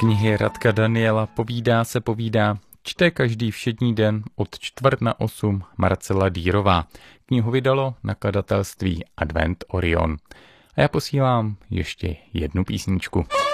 knihy Radka Daniela Povídá, čte každý všední den od 7:45 Marcela Dýrová. Knihu vydalo nakladatelství Advent Orion. A já posílám ještě jednu písničku.